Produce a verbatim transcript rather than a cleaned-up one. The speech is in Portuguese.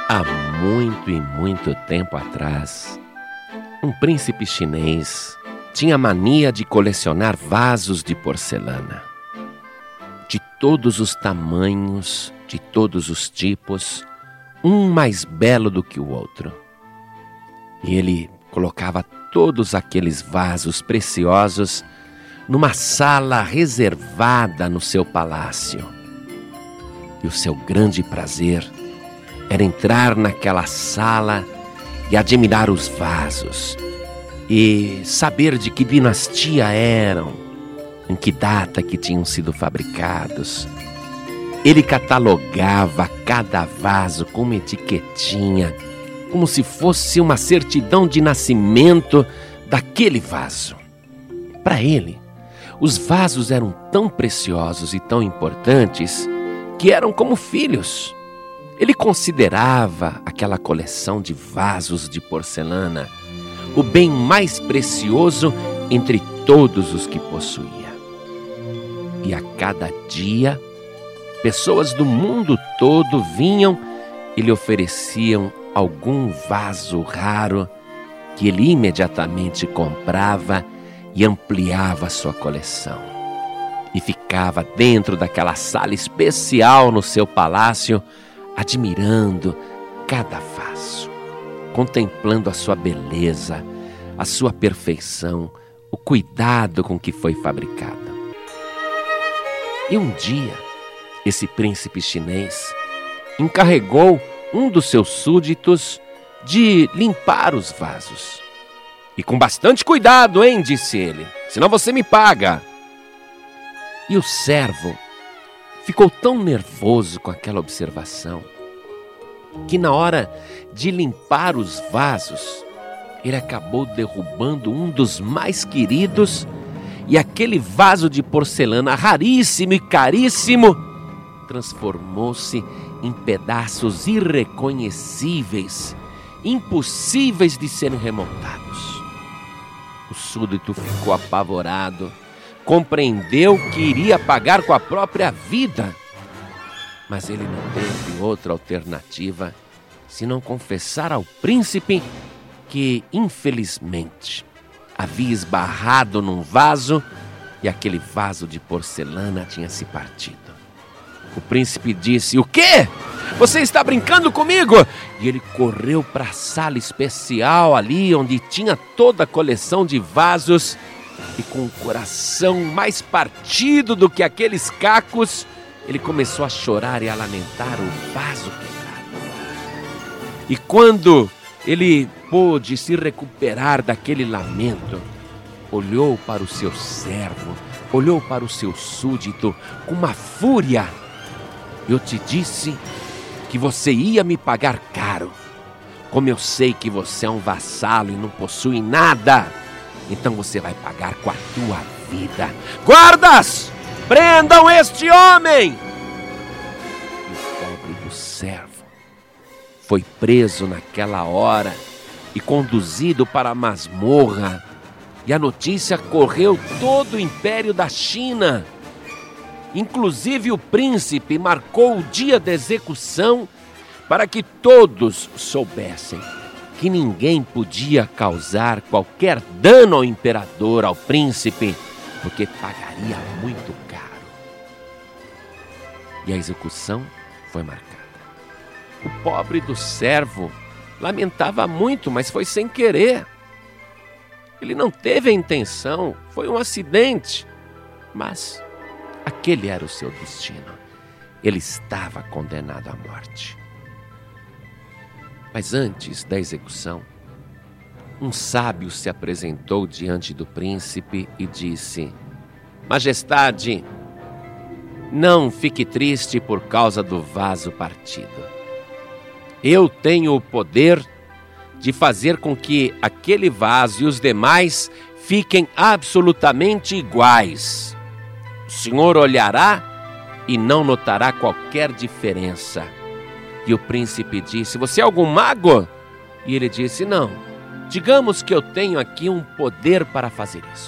Há muito e muito tempo atrás, um príncipe chinês tinha mania de colecionar vasos de porcelana. De todos os tamanhos, de todos os tipos, um mais belo do que o outro. E ele colocava todos aqueles vasos preciosos numa sala reservada no seu palácio. E o seu grande prazer era entrar naquela sala e admirar os vasos e saber de que dinastia eram, em que data que tinham sido fabricados. Ele catalogava cada vaso com uma etiquetinha, como se fosse uma certidão de nascimento daquele vaso. Para ele, os vasos eram tão preciosos e tão importantes que eram como filhos. Ele considerava aquela coleção de vasos de porcelana o bem mais precioso entre todos os que possuía. E a cada dia, pessoas do mundo todo vinham e lhe ofereciam algum vaso raro que ele imediatamente comprava e ampliava sua coleção. E ficava dentro daquela sala especial no seu palácio, admirando cada vaso, contemplando a sua beleza, a sua perfeição, o cuidado com que foi fabricada. E um dia, esse príncipe chinês encarregou um dos seus súditos de limpar os vasos. E com bastante cuidado, hein, disse ele, senão você me paga. E o servo ficou tão nervoso com aquela observação que na hora de limpar os vasos, ele acabou derrubando um dos mais queridos e aquele vaso de porcelana raríssimo e caríssimo transformou-se em pedaços irreconhecíveis, impossíveis de serem remontados. O súdito ficou apavorado, compreendeu que iria pagar com a própria vida, mas ele não teve outra alternativa senão confessar ao príncipe que, infelizmente, havia esbarrado num vaso e aquele vaso de porcelana tinha se partido. O príncipe disse: "O quê? Você está brincando comigo?" E ele correu para a sala especial ali onde tinha toda a coleção de vasos e, com o coração mais partido do que aqueles cacos, ele começou a chorar e a lamentar o vaso quebrado. E quando ele pôde se recuperar daquele lamento, olhou para o seu servo, olhou para o seu súdito com uma fúria. "Eu te disse que você ia me pagar caro. Como eu sei que você é um vassalo e não possui nada, então você vai pagar com a tua vida. Guardas! Prendam este homem!" E o pobre do servo foi preso naquela hora e conduzido para a masmorra. E a notícia correu todo o império da China. Inclusive o príncipe marcou o dia da execução para que todos soubessem que ninguém podia causar qualquer dano ao imperador, ao príncipe, porque pagaria muito caro. E a execução foi marcada. O pobre do servo lamentava muito, mas foi sem querer. Ele não teve a intenção, foi um acidente, mas aquele era o seu destino. Ele estava condenado à morte. Mas antes da execução, um sábio se apresentou diante do príncipe e disse: "Majestade, não fique triste por causa do vaso partido. Eu tenho o poder de fazer com que aquele vaso e os demais fiquem absolutamente iguais. O senhor olhará e não notará qualquer diferença." E o príncipe disse: "Você é algum mago?" E ele disse: "Não, digamos que eu tenho aqui um poder para fazer isso."